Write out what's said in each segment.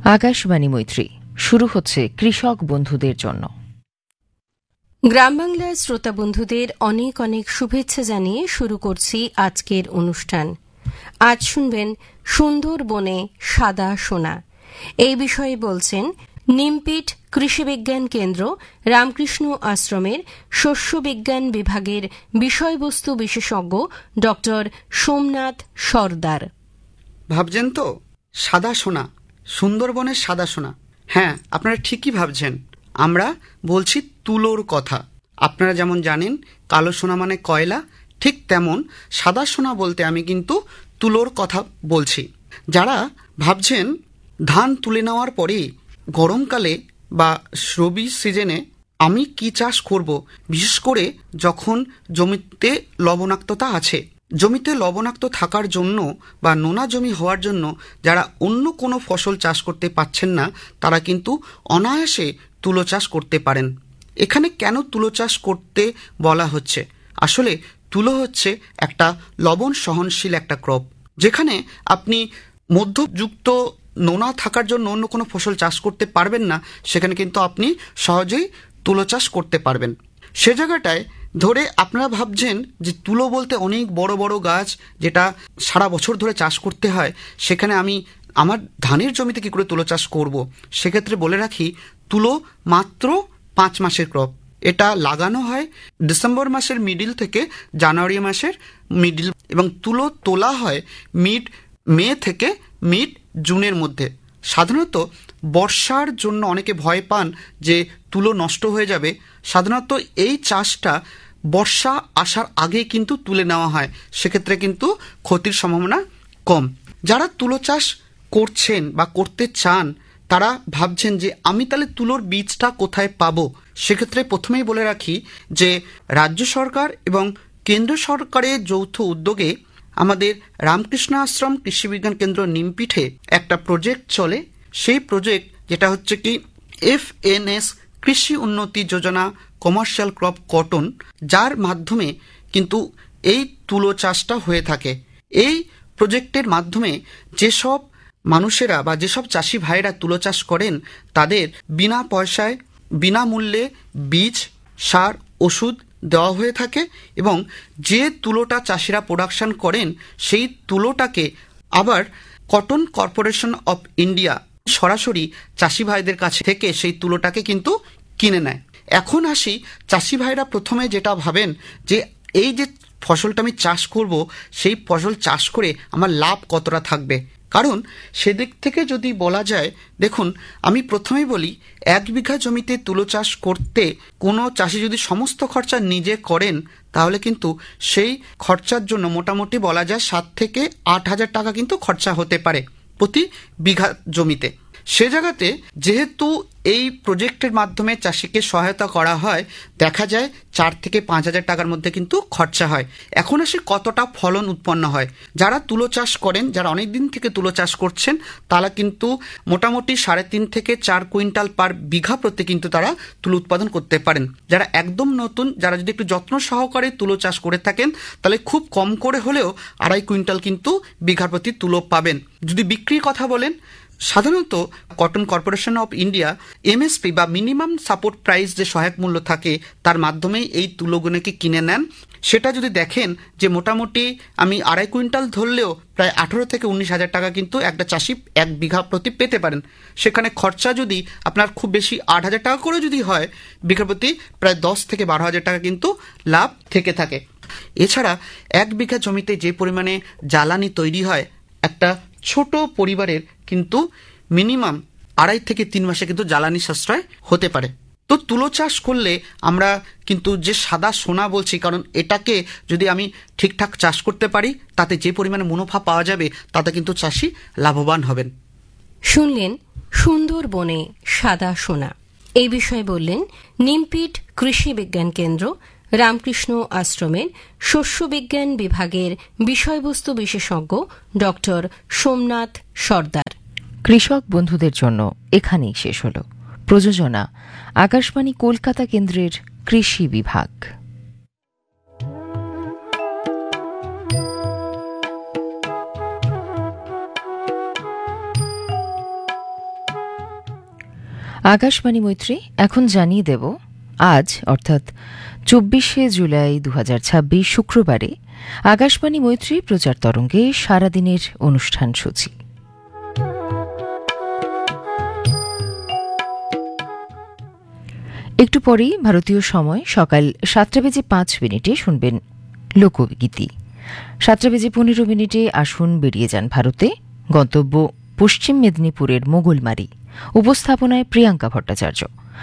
আকাশবাণী মৈত্রী শুরু হচ্ছে কৃষক বন্ধুদের জন্য। গ্রাম বাংলার শ্রোতা বন্ধুদের অনেক অনেক শুভেচ্ছা জানিয়ে শুরু করছি আজকের অনুষ্ঠান। আজ শুনবেন সুন্দরবনে সাদা সোনা। এই বিষয়ে বলছেন নিমপিট কৃষি বিজ্ঞান কেন্দ্র রামকৃষ্ণ আশ্রমের শস্য বিজ্ঞান বিভাগের বিষয়বস্তু বিশেষজ্ঞ ড সোমনাথ সরদার। ভাবছেন তো সাদা সোনা, সুন্দরবনের সাদা সোনা। হ্যাঁ, আপনারা ঠিকই ভাবছেন। আমরা বলছি তুলোর কথা। আপনারা যেমন জানেন কালো সোনা মানে কয়লা, ঠিক তেমন সাদা সোনা বলতে আমি কিন্তু তুলোর কথা বলছি। যারা ভাবছেন ধান তুলে নেওয়ার পরে গরমকালে বা রবি সিজনে আমি কি চাষ করব, বিশেষ করে যখন জমিতে লবণাক্ততা আছে, জমিতে লবণাক্ত থাকার জন্য বা নোনা জমি হওয়ার জন্য যারা অন্য কোনো ফসল চাষ করতে পারছেন না, তারা কিন্তু অনায়াসে তুলো চাষ করতে পারেন। এখানে কেন তুলো চাষ করতে বলা হচ্ছে? আসলে তুলো হচ্ছে একটা লবণ সহনশীল একটা ক্রপ, যেখানে আপনি মধ্যযুক্ত নোনা থাকার জন্য অন্য কোনো ফসল চাষ করতে পারবেন না, সেখানে কিন্তু আপনি সহজেই তুলো চাষ করতে পারবেন। সে জায়গাটায় ধরে আপনারা ভাবছেন যে তুলো বলতে অনেক বড় বড় গাছ, যেটা সারা বছর ধরে চাষ করতে হয়, সেখানে আমি আমার ধানের জমিতে কী করে তুলো চাষ করব। সেক্ষেত্রে বলে রাখি, তুলো মাত্র 5 মাসের ক্রপ। এটা লাগানো হয় ডিসেম্বর মাসের মিডিল থেকে জানুয়ারি মাসের মিডিল, এবং তুলো তোলা হয় মিড মে থেকে মিড জুনের মধ্যে। সাধারণত বর্ষার জন্য অনেকে ভয় পান যে তুলো নষ্ট হয়ে যাবে। সাধারণত এই চাষটা বর্ষা আসার আগেই কিন্তু তুলে নেওয়া হয়, সেক্ষেত্রে কিন্তু ক্ষতির সম্ভাবনা কম। যারা তুলো চাষ করছেন বা করতে চান, তারা ভাবছেন যে আমি তাহলে তুলোর বীজটা কোথায় পাবো। সেক্ষেত্রে প্রথমেই বলে রাখি যে রাজ্য সরকার এবং কেন্দ্র সরকারের যৌথ উদ্যোগে আমাদের রামকৃষ্ণ আশ্রম কৃষি বিজ্ঞান কেন্দ্র নিমপিঠে একটা প্রজেক্ট চলে। সেই প্রজেক্ট যেটা হচ্ছে কি FNS কৃষি উন্নতি যোজনা কমার্শিয়াল ক্রপ কটন, যার মাধ্যমে কিন্তু এই তুলো চাষটা হয়ে থাকে। এই প্রজেক্টের মাধ্যমে যেসব মানুষেরা বা যেসব চাষি ভাইরা তুলো চাষ করেন, তাদের বিনা পয়সায় বিনামূল্যে বীজ, সার, ওষুধ দেওয়া হয়ে থাকে, এবং যে তুলোটা চাষিরা প্রোডাকশন করেন, সেই তুলোটাকে আবার কটন কর্পোরেশন অফ ইন্ডিয়া সরাসরি চাষি ভাইদের কাছে থেকে সেই তুলোটাকে কিন্তু কিনে নেয়। এখন আসি, চাষি ভাইরা প্রথমে যেটা ভাবেন যে এই যে ফসলটা আমি চাষ করব, সেই ফসল চাষ করে আমার লাভ কতটা থাকবে। কারণ সেদিক থেকে যদি বলা যায়, দেখুন আমি প্রথমেই বলি, 1 বিঘা জমিতে তুলো চাষ করতে কোনো চাষি যদি সমস্ত খরচা নিজে করেন, তাহলে কিন্তু সেই খরচার জন্য মোটামুটি বলা যায় 7 থেকে 8 হাজার টাকা কিন্তু খরচা হতে পারে প্রতি বিঘা জমিতে। সে জায়গাতে যেহেতু এই প্রজেক্টের মাধ্যমে চাষিকে সহায়তা করা হয়, দেখা যায় 4 থেকে 5 হাজার টাকার মধ্যে কিন্তু খরচা হয়। এখন আসে কতটা ফলন উৎপন্ন হয়। যারা তুলো চাষ করেন, যারা অনেক দিন থেকে তুলো চাষ করছেন, তারা কিন্তু মোটামুটি 3.5 থেকে 4 কুইন্টাল পার বিঘা প্রতি কিন্তু তারা তুলো উৎপাদন করতে পারেন। যারা একদম নতুন, যারা যদি একটু যত্ন সহকারে তুলো চাষ করে থাকেন, তাহলে খুব কম করে হলেও 2.5 কুইন্টাল কিন্তু বিঘা প্রতি তুলো পাবেন। যদি বিক্রির কথা বলেন, সাধারণত cotton corporation of India MSP বা মিনিমাম সাপোর্ট প্রাইস যে সহায়ক মূল্য থাকে, তার মাধ্যমেই এই তুলোগুলোকে কিনে নেন। সেটা যদি দেখেন যে মোটামুটি আমি 2.5 কুইন্টাল ধরলেও প্রায় 18 থেকে 19 হাজার টাকা কিন্তু একটা চাষি 1 বিঘা প্রতি পেতে পারেন। সেখানে খরচা যদি আপনার খুব বেশি 8 হাজার টাকা করে যদি হয়, বিঘা প্রতি প্রায় 10 থেকে 12 হাজার টাকা কিন্তু লাভ থেকে থাকে। এছাড়া 1 বিঘা জমিতে যে পরিমাণে জ্বালানি তৈরি হয়, একটা ছোট পরিবারের কিন্তু মিনিমাম 2.5 থেকে 3 মাসে কিন্তু জ্বালানি সাশ্রয় হতে পারে। তো তুলো চাষ করলে আমরা কিন্তু যে সাদা সোনা বলছি, কারণ এটাকে যদি আমি ঠিকঠাক চাষ করতে পারি, তাতে যে পরিমাণে মুনাফা পাওয়া যাবে, তাতে কিন্তু চাষি লাভবান হবেন। শুনলেন সুন্দরবনে সাদা সোনা। এই বিষয়ে বললেন নিমপিট কৃষি বিজ্ঞান কেন্দ্র রামকৃষ্ণ আশ্রমের শস্য বিজ্ঞান বিভাগের বিষয়বস্তু বিশেষজ্ঞ ড সোমনাথ সরদার। কৃষক বন্ধুদের জন্য এখানেই শেষ হল। প্রযোজনা আকাশবাণী কলকাতা কেন্দ্রের কৃষি বিভাগ। আকাশবাণী মৈত্রী, এখন জানিয়ে দেব আজ অর্থাৎ 24শে জুলাই 2026 শুক্রবারে আকাশবাণী মৈত্রী প্রচার তরঙ্গে সারাদিনের অনুষ্ঠান সূচি। একটু পরেই ভারতীয় সময় সকাল 7:05 শুনবেন লোকগীতি। 7:15 আসুন বেরিয়ে যান ভারতে, গন্তব্য পশ্চিম মেদিনীপুরের মোগলমারি, উপস্থাপনায় প্রিয়াঙ্কা ভট্টাচার্য।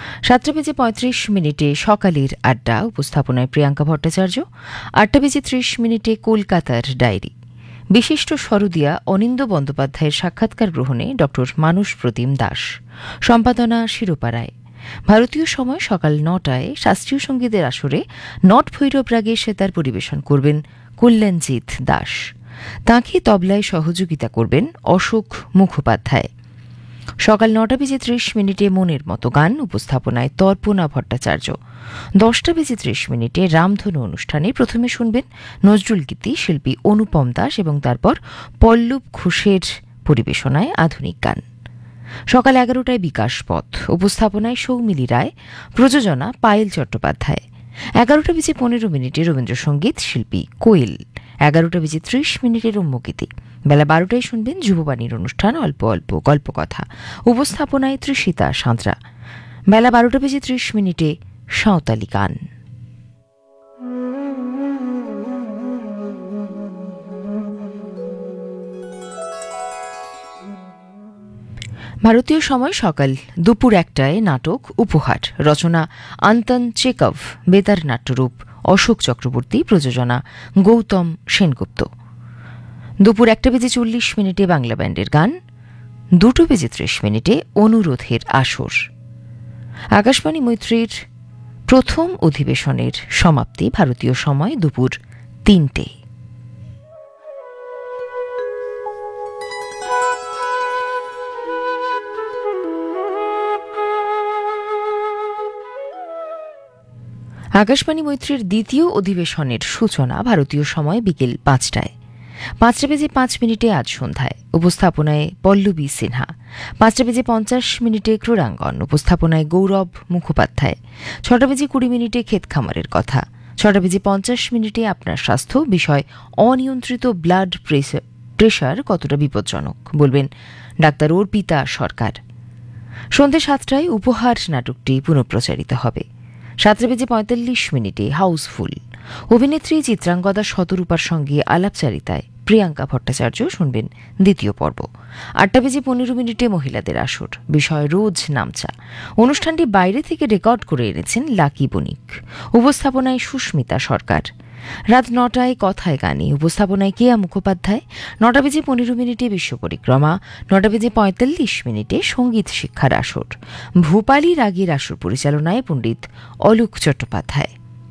7:35 সকালের আড্ডা, উপস্থাপনায় প্রিয়াঙ্কা ভট্টাচার্য। 8:30 কলকাতার ডায়েরি, বিশিষ্ট সরোদিয়া অনিন্দ বন্দ্যোপাধ্যায়ের সাক্ষাৎকার গ্রহণে ড মানস প্রতিম দাস, সম্পাদনা শিরোপা রায়। ভারতীয় সময় সকাল 9টায় শাস্ত্রীয় সঙ্গীতের আসরে নট ভৈরব রাগে সেতার পরিবেশন করবেন কল্যাণজিৎ দাস। তাঁকে তবলায় সহযোগিতা করবেন অশোক মুখোপাধ্যায়। সকাল 9:30 মনের মতো গান, উপস্থাপনায় তর্পণা ভট্টাচার্য। 10:30 রামধনু অনুষ্ঠানে প্রথমে শুনবেন নজরুল গীতি, শিল্পী অনুপম দাস এবং তারপর পল্লব ঘোষের পরিবেশনায় আধুনিক গান। সকাল 11টায় বিকাশ পথ, উপস্থাপনায় সৌমিলি রায়, প্রযোজনা পায়েল চট্টোপাধ্যায়। 11:15 রবীন্দ্রসঙ্গীত, শিল্পী কোয়েল। 11:30 রম্যগীতি। বেলা 12টায় শুনবেন যুববাণীর অনুষ্ঠান অল্প অল্প গল্পকথা, উপস্থাপনায় তৃষিতা সাঁতরা। বেলা 12:30 সাঁওতালি গান। ভারতীয় সময় সকাল দুপুর 1টায় নাটক উপহার, রচনা আন্তন চেকভ, বেতার নাট্যরূপ অশোক চক্রবর্তী, প্রযোজনা গৌতম সেনগুপ্ত। দুপুর 1:40 বাংলা ব্যান্ডের গান। 2:30 অনুরোধের আসর। আকাশবাণী মৈত্রীর প্রথম অধিবেশনের সমাপ্তি ভারতীয় সময় দুপুর 3টে। আকাশবাণী মৈত্রীর দ্বিতীয় অধিবেশনের সূচনা ভারতীয় সময় বিকেল 5টায়। 5:05 আজ সন্ধ্যায়, উপস্থাপনায় পল্লবী সিনহা। 5:50 ক্রীড়াঙ্গন, উপস্থাপনায় গৌরব মুখোপাধ্যায়। 6:20 ক্ষেত খামারের কথা। 6:50 আপনার স্বাস্থ্য, বিষয় অনিয়ন্ত্রিত ব্লাড প্রেশার কতটা বিপজ্জনক, বলবেন ডাক্তার অর্পিতা সরকার। সন্ধ্যে 7টায় উপহার নাটকটি পুনঃপ্রচারিত হবে। 7:45 হাউসফুল, অভিনেত্রী চিত্রাঙ্গদা শতরূপার সঙ্গে আলাপচারিতায় প্রিয়াঙ্কা ভট্টাচার্য শুনবেন দ্বিতীয় পর্ব। 8:15 মহিলাদের আসর, বিষয় রোজ নামচা। অনুষ্ঠানটি বাইরে থেকে রেকর্ড করে এনেছেন লাকি বণিক, উপস্থাপনায় সুস্মিতা সরকার। রাত 9টায় কথায় গানে, উপস্থাপনায় কেয়া মুখোপাধ্যায়। 9:15 বিশ্ব পরিক্রমা। 9:45 সঙ্গীত শিক্ষার আসর, ভূপালী রাগের আসর পরিচালনায় পণ্ডিত অলোক চট্টোপাধ্যায়।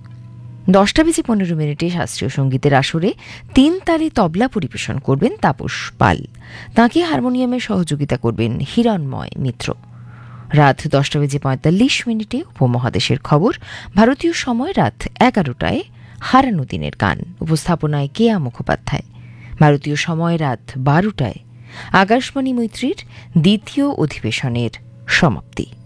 10:15 শাস্ত্রীয় সঙ্গীতের আসরে 3 তালে তবলা পরিবেশন করবেন তাপস পাল। তাঁকে হারমোনিয়ামে সহযোগিতা করবেন হিরণময় মিত্র। রাত 10:45 উপমহাদেশের খবর ভারতীয় সময় রাত 11টায় হারানো দিনের গান, উপস্থাপনায় কেয়া মুখোপাধ্যায়। ভারতীয় সময় রাত 12টায় আকাশবাণী মৈত্রীর দ্বিতীয় অধিবেশনের সমাপ্তি।